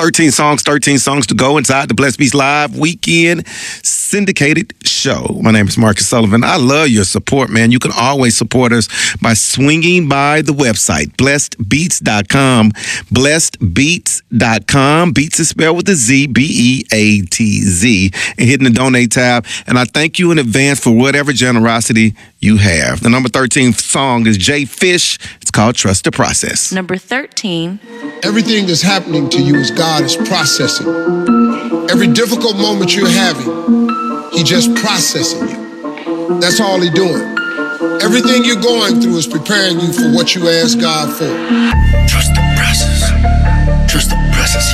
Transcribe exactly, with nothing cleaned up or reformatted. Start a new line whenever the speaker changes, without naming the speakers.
thirteen songs, thirteen songs to go inside the Blessed Beats Live Weekend syndicated show. My name is Marcus Sullivan. I love your support, man. You can always support us by swinging by the website, blessed beats dot com, blessed beats dot com. Beats is spelled with a Z, B E A T Z, and hitting the donate tab. And I thank you in advance for whatever generosity you have. The number thirteen song is Jay Fish. It's called Trust the Process.
Number thirteen.
Everything that's happening to you is God is processing. Every difficult moment you're having, He just processing you. That's all He doing. Everything you're going through is preparing you for what you ask God for.
Trust the process.